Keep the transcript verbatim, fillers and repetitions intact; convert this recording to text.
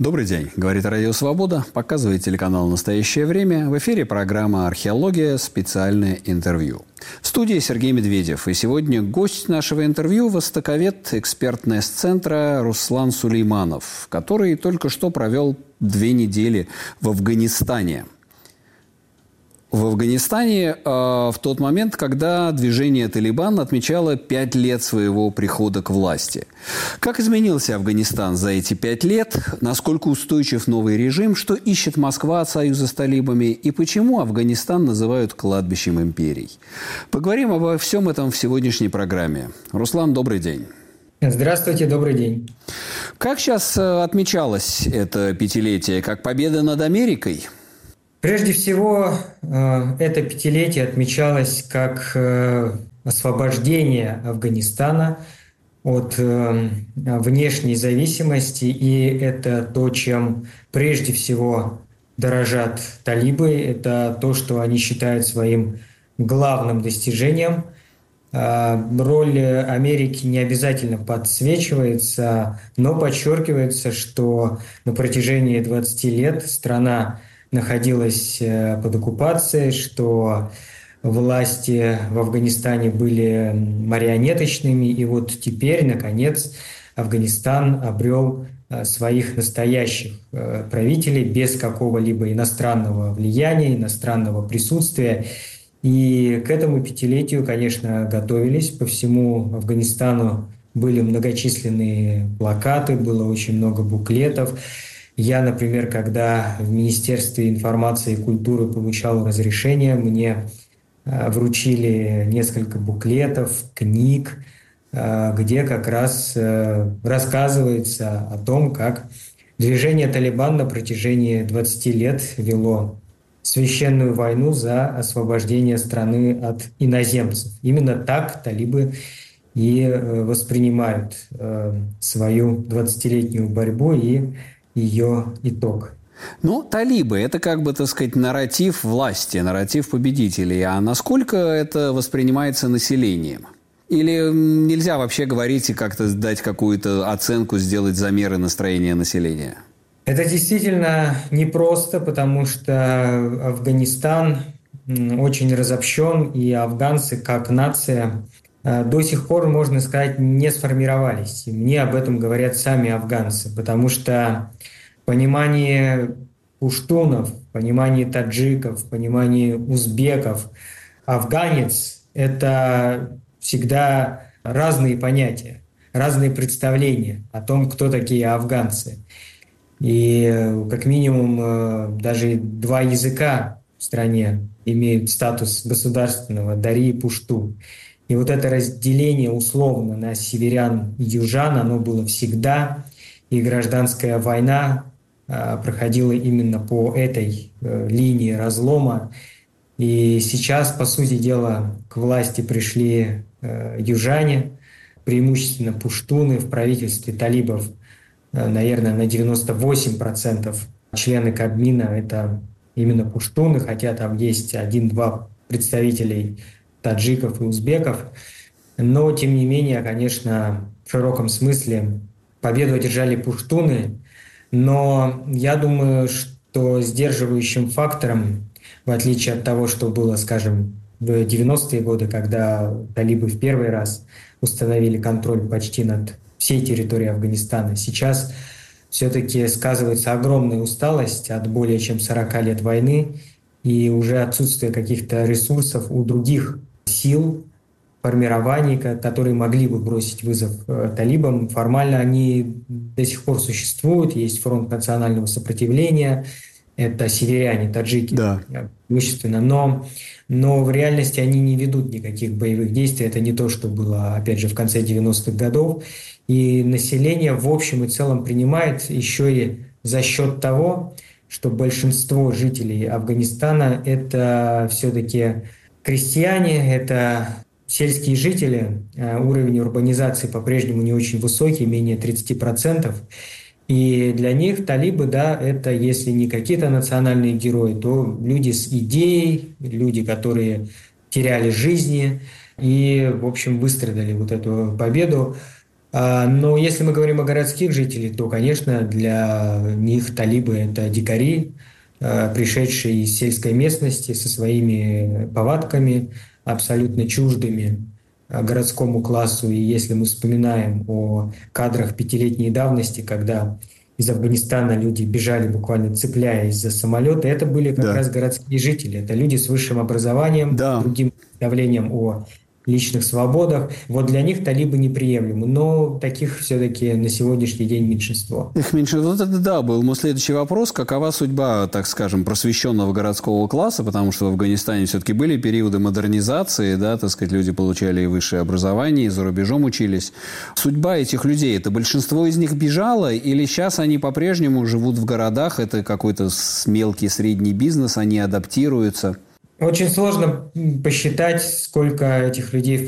Добрый день, говорит Радио Свобода, показывает телеканал «Настоящее время». В эфире программа «Археология. Специальное интервью». В студии Сергей Медведев. И сегодня гость нашего интервью – востоковед, эксперт НЭС-центра Руслан Сулейманов, который только что провел две недели в Афганистане. В Афганистане э, в тот момент, когда движение «Талибан» отмечало пять лет своего прихода к власти. Как изменился Афганистан за эти пять лет? Насколько устойчив новый режим? Что ищет Москва от союза с талибами? И почему Афганистан называют кладбищем империй? Поговорим обо всем этом в сегодняшней программе. Руслан, добрый день. Здравствуйте, добрый день. Как сейчас отмечалось это пятилетие? Как победа над Америкой? Прежде всего, это пятилетие отмечалось как освобождение Афганистана от внешней зависимости, и это то, чем прежде всего дорожат талибы, это то, что они считают своим главным достижением. Роль Америки не обязательно подсвечивается, но подчеркивается, что на протяжении двадцати лет страна находилась под оккупацией, что власти в Афганистане были марионеточными, и вот теперь, наконец, Афганистан обрел своих настоящих правителей без какого-либо иностранного влияния, иностранного присутствия. И к этому пятилетию, конечно, готовились. По всему Афганистану были многочисленные плакаты, было очень много буклетов. Я, например, когда в Министерстве информации и культуры получал разрешение, мне вручили несколько буклетов, книг, где как раз рассказывается о том, как движение «Талибан» на протяжении двадцати лет вело священную войну за освобождение страны от иноземцев. Именно так талибы и воспринимают свою двадцатилетнюю борьбу и ее итог. Ну, талибы – это как бы, так сказать, нарратив власти, нарратив победителей. А насколько это воспринимается населением? Или нельзя вообще говорить и как-то дать какую-то оценку, сделать замеры настроения населения? Это действительно непросто, потому что Афганистан очень разобщен, и афганцы как нация до сих пор, можно сказать, не сформировались. И мне об этом говорят сами афганцы, потому что понимание пуштунов, понимание таджиков, понимание узбеков, афганец – это всегда разные понятия, разные представления о том, кто такие афганцы. И как минимум даже два языка в стране имеют статус государственного – дари и пушту. И вот это разделение условно на северян и южан, оно было всегда, и гражданская война а, проходила именно по этой а, линии разлома. И сейчас, по сути дела, к власти пришли а, южане, преимущественно пуштуны в правительстве талибов, а, наверное, на девяносто восемь процентов члены Кабмина – это именно пуштуны, хотя там есть один-два представителей таджиков и узбеков. Но, тем не менее, конечно, в широком смысле победу одержали пуштуны. Но я думаю, что сдерживающим фактором, в отличие от того, что было, скажем, в девяностые годы, когда талибы в первый раз установили контроль почти над всей территорией Афганистана, сейчас все-таки сказывается огромная усталость от более чем сорока лет войны и уже отсутствие каких-то ресурсов у других сил, формирований, которые могли бы бросить вызов э, талибам. Формально они до сих пор существуют. Есть фронт национального сопротивления. Это северяне, таджики, да. преимущественно. Но, но в реальности они не ведут никаких боевых действий. Это не то, что было, опять же, в конце девяностых годов. И население в общем и целом принимает еще и за счет того, что большинство жителей Афганистана – это все-таки крестьяне, это сельские жители. Уровень урбанизации по-прежнему не очень высокий, менее тридцати процентов. И для них талибы, да, это если не какие-то национальные герои, то люди с идеей, люди, которые теряли жизни и, в общем, выстрадали вот эту победу. Но если мы говорим о городских жителях, то, конечно, для них талибы – это дикари, пришедшие из сельской местности со своими повадками, абсолютно чуждыми городскому классу. И если мы вспоминаем о кадрах пятилетней давности, когда из Афганистана люди бежали, буквально цепляясь за самолеты, это были как Да. раз городские жители. Это люди с высшим образованием, Да. другим представлением о личных свободах. Вот для них талибы неприемлемы. Но таких все-таки на сегодняшний день меньшинство. Их меньшинство. Вот это, да, был мой следующий вопрос. Какова судьба, так скажем, просвещенного городского класса? Потому что в Афганистане все-таки были периоды модернизации, да, так сказать, люди получали и высшее образование, и за рубежом учились. Судьба этих людей, это большинство из них бежало, или сейчас они по-прежнему живут в городах, это какой-то мелкий средний бизнес, они адаптируются? Очень сложно посчитать, сколько этих людей